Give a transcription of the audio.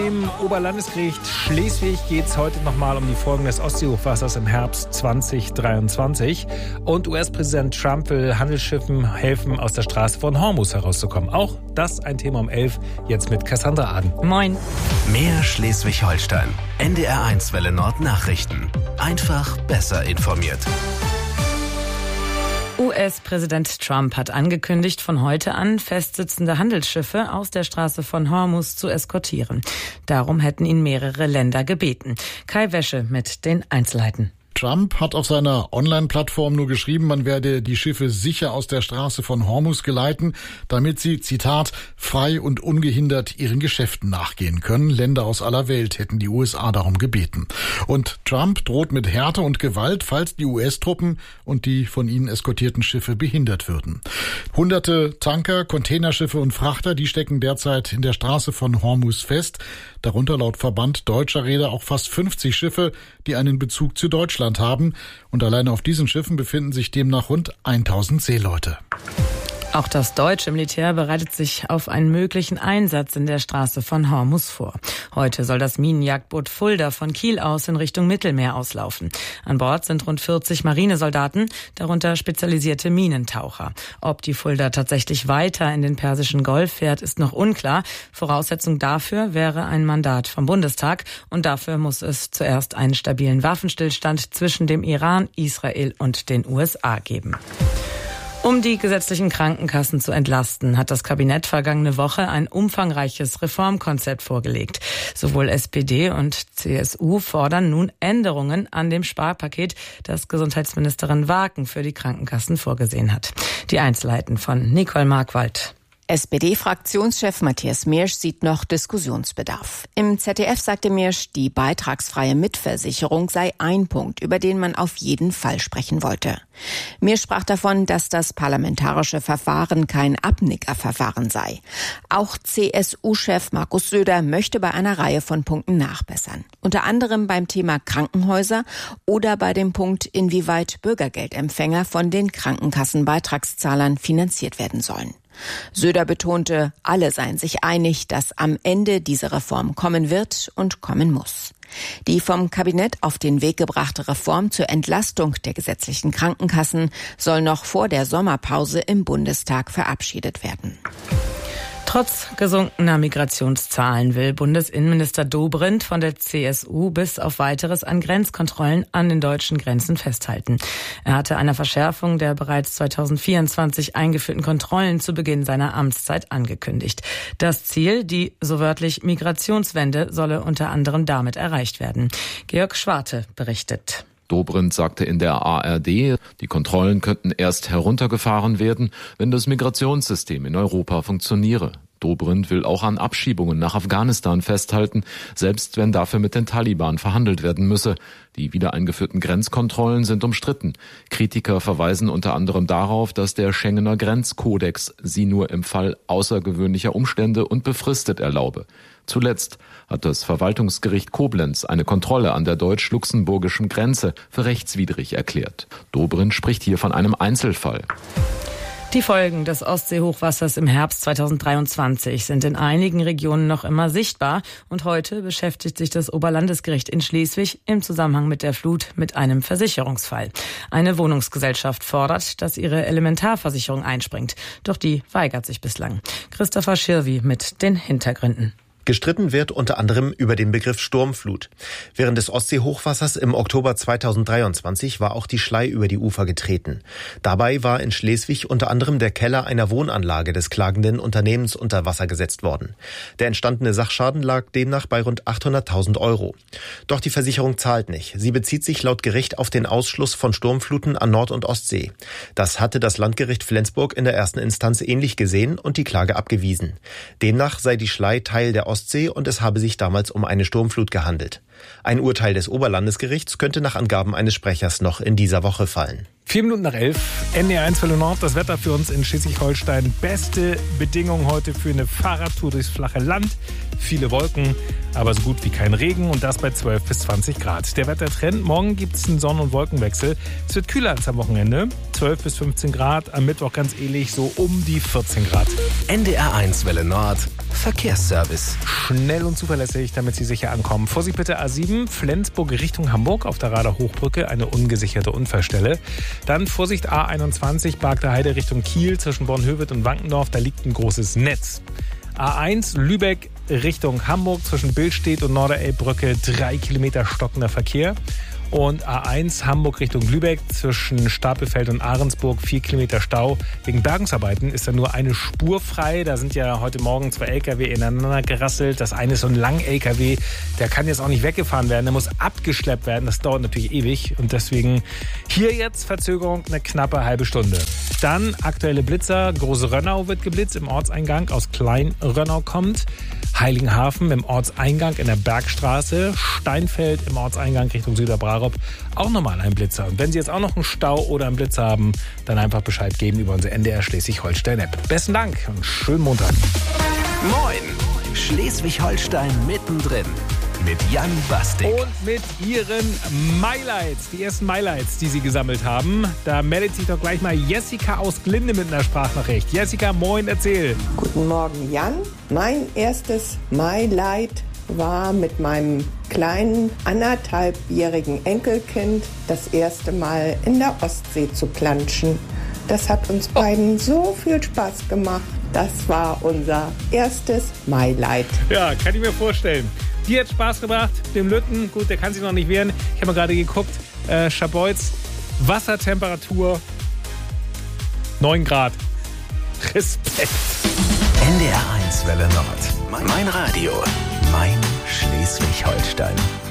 Im Oberlandesgericht Schleswig geht es heute nochmal um die Folgen des Ostseehochwassers im Herbst 2023. Und US-Präsident Trump will Handelsschiffen helfen, aus der Straße von Hormuz herauszukommen. Auch das ein Thema um 11, jetzt mit Cassandra Aden. Moin. Mehr Schleswig-Holstein. NDR1 Welle Nord Nachrichten. Einfach besser informiert. US-Präsident Trump hat angekündigt, von heute an festsitzende Handelsschiffe aus der Straße von Hormuz zu eskortieren. Darum hätten ihn mehrere Länder gebeten. Kai Wäsche mit den Einzelheiten. Trump hat auf seiner Online-Plattform nur geschrieben, man werde die Schiffe sicher aus der Straße von Hormuz geleiten, damit sie, Zitat, frei und ungehindert ihren Geschäften nachgehen können. Länder aus aller Welt hätten die USA darum gebeten. Und Trump droht mit Härte und Gewalt, falls die US-Truppen und die von ihnen eskortierten Schiffe behindert würden. Hunderte Tanker, Containerschiffe und Frachter, die stecken derzeit in der Straße von Hormuz fest. Darunter laut Verband deutscher Reeder auch fast 50 Schiffe, die einen Bezug zu Deutschland haben. Und alleine auf diesen Schiffen befinden sich demnach rund 1000 Seeleute. Auch das deutsche Militär bereitet sich auf einen möglichen Einsatz in der Straße von Hormuz vor. Heute soll das Minenjagdboot Fulda von Kiel aus in Richtung Mittelmeer auslaufen. An Bord sind rund 40 Marinesoldaten, darunter spezialisierte Minentaucher. Ob die Fulda tatsächlich weiter in den Persischen Golf fährt, ist noch unklar. Voraussetzung dafür wäre ein Mandat vom Bundestag. Und dafür muss es zuerst einen stabilen Waffenstillstand zwischen dem Iran, Israel und den USA geben. Um die gesetzlichen Krankenkassen zu entlasten, hat das Kabinett vergangene Woche ein umfangreiches Reformkonzept vorgelegt. Sowohl SPD und CSU fordern nun Änderungen an dem Sparpaket, das Gesundheitsministerin Waken für die Krankenkassen vorgesehen hat. Die Einzelheiten von Nicole Markwald. SPD-Fraktionschef Matthias Miersch sieht noch Diskussionsbedarf. Im ZDF sagte Miersch, die beitragsfreie Mitversicherung sei ein Punkt, über den man auf jeden Fall sprechen wollte. Miersch sprach davon, dass das parlamentarische Verfahren kein Abnickerverfahren sei. Auch CSU-Chef Markus Söder möchte bei einer Reihe von Punkten nachbessern. Unter anderem beim Thema Krankenhäuser oder bei dem Punkt, inwieweit Bürgergeldempfänger von den Krankenkassenbeitragszahlern finanziert werden sollen. Söder betonte, alle seien sich einig, dass am Ende diese Reform kommen wird und kommen muss. Die vom Kabinett auf den Weg gebrachte Reform zur Entlastung der gesetzlichen Krankenkassen soll noch vor der Sommerpause im Bundestag verabschiedet werden. Trotz gesunkener Migrationszahlen will Bundesinnenminister Dobrindt von der CSU bis auf Weiteres an Grenzkontrollen an den deutschen Grenzen festhalten. Er hatte einer Verschärfung der bereits 2024 eingeführten Kontrollen zu Beginn seiner Amtszeit angekündigt. Das Ziel, die so wörtlich Migrationswende, solle unter anderem damit erreicht werden. Georg Schwarte berichtet. Dobrindt sagte in der ARD, die Kontrollen könnten erst heruntergefahren werden, wenn das Migrationssystem in Europa funktioniere. Dobrindt will auch an Abschiebungen nach Afghanistan festhalten, selbst wenn dafür mit den Taliban verhandelt werden müsse. Die wieder eingeführten Grenzkontrollen sind umstritten. Kritiker verweisen unter anderem darauf, dass der Schengener Grenzkodex sie nur im Fall außergewöhnlicher Umstände und befristet erlaube. Zuletzt hat das Verwaltungsgericht Koblenz eine Kontrolle an der deutsch-luxemburgischen Grenze für rechtswidrig erklärt. Dobrindt spricht hier von einem Einzelfall. Die Folgen des Ostseehochwassers im Herbst 2023 sind in einigen Regionen noch immer sichtbar. Und heute beschäftigt sich das Oberlandesgericht in Schleswig im Zusammenhang mit der Flut mit einem Versicherungsfall. Eine Wohnungsgesellschaft fordert, dass ihre Elementarversicherung einspringt. Doch die weigert sich bislang. Christopher Schirvi mit den Hintergründen. Gestritten wird unter anderem über den Begriff Sturmflut. Während des Ostseehochwassers im Oktober 2023 war auch die Schlei über die Ufer getreten. Dabei war in Schleswig unter anderem der Keller einer Wohnanlage des klagenden Unternehmens unter Wasser gesetzt worden. Der entstandene Sachschaden lag demnach bei rund 800.000 €. Doch die Versicherung zahlt nicht. Sie bezieht sich laut Gericht auf den Ausschluss von Sturmfluten an Nord- und Ostsee. Das hatte das Landgericht Flensburg in der ersten Instanz ähnlich gesehen und die Klage abgewiesen. Demnach sei die Schlei Teil der Ostsee und es habe sich damals um eine Sturmflut gehandelt. Ein Urteil des Oberlandesgerichts könnte nach Angaben eines Sprechers noch in dieser Woche fallen. 11:04, NDR1 Welle Nord, das Wetter für uns in Schleswig-Holstein. Beste Bedingungen heute für eine Fahrradtour durchs flache Land. Viele Wolken, aber so gut wie kein Regen und das bei 12 bis 20 Grad. Der Wettertrend, morgen gibt es einen Sonnen- und Wolkenwechsel. Es wird kühler als am Wochenende, 12 bis 15 Grad, am Mittwoch ganz ähnlich, so um die 14 Grad. NDR1 Welle Nord, Verkehrsservice. Schnell und zuverlässig, damit Sie sicher ankommen. Vorsicht bitte A7, Flensburg Richtung Hamburg auf der Rader Hochbrücke, eine ungesicherte Unfallstelle. Dann Vorsicht A21, Bargter Heide Richtung Kiel zwischen Bornhöved und Wankendorf, da liegt ein großes Netz. A1 Lübeck Richtung Hamburg zwischen Billstedt und Norderelbbrücke 3 Kilometer stockender Verkehr. Und A1 Hamburg Richtung Lübeck zwischen Stapelfeld und Ahrensburg 4 Kilometer Stau. Wegen Bergungsarbeiten ist da nur eine Spur frei. Da sind ja heute Morgen 2 LKW ineinander gerasselt. Das eine ist so ein Lang-LKW, der kann jetzt auch nicht weggefahren werden. Der muss abgeschleppt werden. Das dauert natürlich ewig. Und deswegen hier jetzt Verzögerung eine knappe halbe Stunde. Dann aktuelle Blitzer. Große Rönnau wird geblitzt im Ortseingang aus Klein-Rönnau kommt. Heiligenhafen im Ortseingang in der Bergstraße. Steinfeld im Ortseingang Richtung Süderbrarup. Auch nochmal ein Blitzer. Und wenn Sie jetzt auch noch einen Stau oder einen Blitzer haben, dann einfach Bescheid geben über unsere NDR Schleswig-Holstein-App. Besten Dank und schönen Montag. Moin! Schleswig-Holstein mittendrin. Mit Jan Bastik. Und mit Ihren MyLights, die ersten MyLights, die Sie gesammelt haben. Da meldet sich doch gleich mal Jessica aus Glinde mit einer Sprachnachricht. Jessica, moin, erzähl. Guten Morgen, Jan. Mein erstes MyLight war mit meinem kleinen 1,5-jährigen Enkelkind das erste Mal in der Ostsee zu planschen. Das hat uns beiden so viel Spaß gemacht. Das war unser erstes MyLight. Ja, kann ich mir vorstellen. Dir hat Spaß gebracht, dem Lütten. Gut, der kann sich noch nicht wehren. Ich habe mal gerade geguckt. Schabolz, Wassertemperatur 9 Grad. Respekt. NDR 1 Welle Nord. Mein Radio. Mein Schleswig-Holstein.